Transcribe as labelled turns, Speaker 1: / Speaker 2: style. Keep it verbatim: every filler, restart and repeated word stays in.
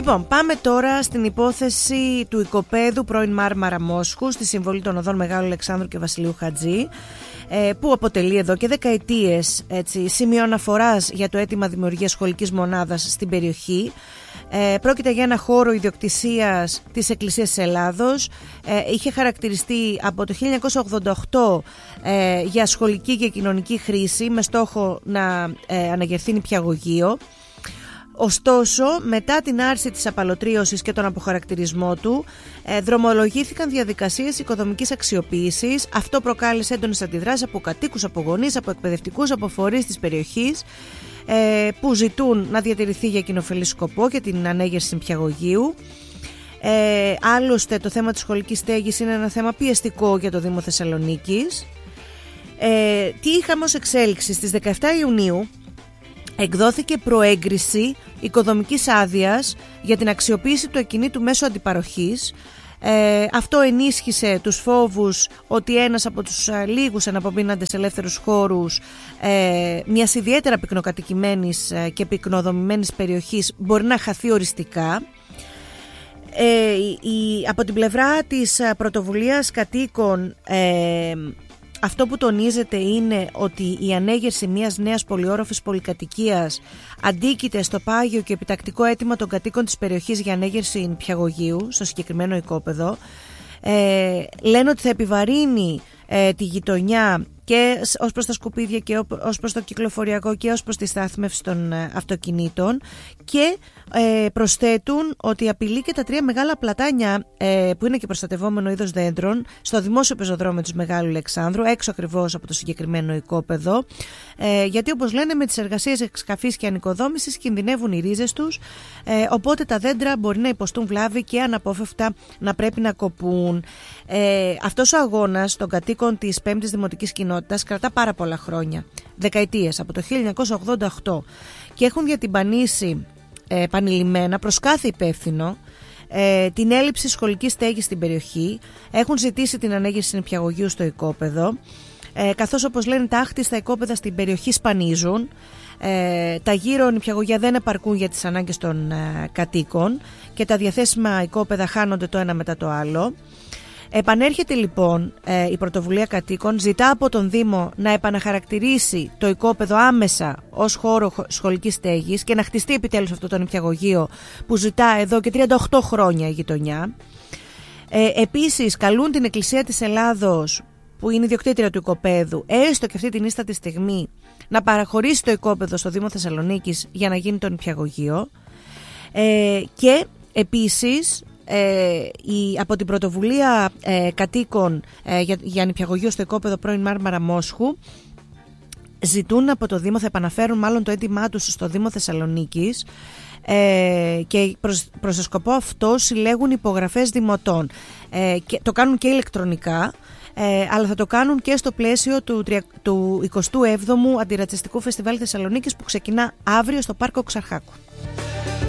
Speaker 1: Λοιπόν, πάμε τώρα στην υπόθεση του οικοπαίδου πρώην Μάρμαρα Μόσχου στη συμβολή των οδών Μεγάλου Αλεξάνδρου και Βασιλείου Χατζή, που αποτελεί εδώ και δεκαετίες έτσι, σημείο αναφοράς για το αίτημα δημιουργίας σχολικής μονάδας στην περιοχή. Ε, πρόκειται για ένα χώρο ιδιοκτησίας της Εκκλησίας της Ελλάδος. Ε, είχε χαρακτηριστεί από το χίλια εννιακόσια ογδόντα οκτώ ε, για σχολική και κοινωνική χρήση με στόχο να ε, αναγερθεί νηπιαγωγείο. Ωστόσο, μετά την άρση της απαλωτρίωσης και τον αποχαρακτηρισμό του, ε, δρομολογήθηκαν διαδικασίες οικοδομικής αξιοποίησης. Αυτό προκάλεσε έντονες αντιδράσεις από κατοίκους, από γονείς, από εκπαιδευτικούς, από φορείς της περιοχής, ε, που ζητούν να διατηρηθεί για κοινοφελή σκοπό και την ανέγερση νηπιαγωγείου. Ε, άλλωστε, το θέμα της σχολικής στέγης είναι ένα θέμα πιεστικό για το Δήμο Θεσσαλονίκης. Ε, τι είχαμε ως εξέλιξη? Στις δεκαεφτά Ιουνίου εκδόθηκε προέγκριση οικοδομικής άδειας για την αξιοποίηση του ακινήτου μέσω αντιπαροχής. Ε, αυτό ενίσχυσε τους φόβους ότι ένας από τους ε, λίγους εναπομείναντες ελεύθερους χώρους ε, μιας ιδιαίτερα πυκνοκατοικημένης ε, και πυκνοδομημένης περιοχής μπορεί να χαθεί οριστικά. Ε, η, από την πλευρά της πρωτοβουλίας κατοίκων, ε, αυτό που τονίζεται είναι ότι η ανέγερση μιας νέας πολυόροφης πολυκατοικίας αντίκειται στο πάγιο και επιτακτικό αίτημα των κατοίκων της περιοχής για ανέγερση νηπιαγωγείου στο συγκεκριμένο οικόπεδο. Ε, λένε ότι θα επιβαρύνει ε, τη γειτονιά και ως προς τα σκουπίδια και ως προς το κυκλοφοριακό και ως προς τη στάθμευση των ε, αυτοκινήτων, και ε, προσθέτουν ότι απειλεί και τα τρία μεγάλα πλατάνια ε, που είναι και προστατευόμενο είδος δέντρων στο δημόσιο πεζοδρόμιο της Μεγάλου Αλεξάνδρου, έξω ακριβώς από το συγκεκριμένο οικόπεδο, ε, γιατί όπως λένε με τις εργασίες εξκαφής και ανοικοδόμησης κινδυνεύουν οι ρίζες τους, ε, οπότε τα δέντρα μπορεί να υποστούν βλάβη και αναπόφευκτα να πρέπει να κοπούν. Ε, αυτός ο αγώνας των κατοίκων της πέμπτης Δημοτικής Κοινότητας κρατά πάρα πολλά χρόνια, δεκαετίες, από το χίλια εννιακόσια ογδόντα οκτώ, και έχουν διατυμπανίσει ε, επανειλημμένα προς κάθε υπεύθυνο ε, την έλλειψη σχολικής στέγης στην περιοχή. Έχουν ζητήσει την ανέγερση νηπιαγωγείου στο οικόπεδο, ε, καθώς όπως λένε τα άχτιστα οικόπεδα στην περιοχή σπανίζουν. Ε, τα γύρω νηπιαγωγεία δεν επαρκούν για τις ανάγκες των ε, κατοίκων και τα διαθέσιμα οικόπεδα χάνονται το ένα μετά το άλλο. Επανέρχεται λοιπόν ε, η πρωτοβουλία κατοίκων, ζητά από τον Δήμο να επαναχαρακτηρίσει το οικόπεδο άμεσα ως χώρο σχολικής στέγης και να χτιστεί επιτέλους αυτό το νηπιαγωγείο που ζητά εδώ και τριάντα οκτώ χρόνια η γειτονιά. Ε, επίσης καλούν την Εκκλησία της Ελλάδος, που είναι ιδιοκτήτρια του οικοπαίδου, έστω και αυτή την ίστατη στιγμή, να παραχωρήσει το οικόπεδο στο Δήμο Θεσσαλονίκης για να γίνει το νηπιαγωγείο. Ε, και επίσης Ε, η, από την πρωτοβουλία ε, κατοίκων ε, για, για νηπιαγωγείο στο οικόπεδο πρώην Μάρμαρα Μόσχου ζητούν από το Δήμο, θα επαναφέρουν μάλλον το αίτημά τους στο Δήμο Θεσσαλονίκης, ε, και προς, προς το σκοπό αυτό συλλέγουν υπογραφές δημοτών, ε, και το κάνουν και ηλεκτρονικά, ε, αλλά θα το κάνουν και στο πλαίσιο του, του εικοστού έβδομου Αντιρατσιστικού Φεστιβάλ Θεσσαλονίκης που ξεκινά αύριο στο Πάρκο Ξαρχάκου.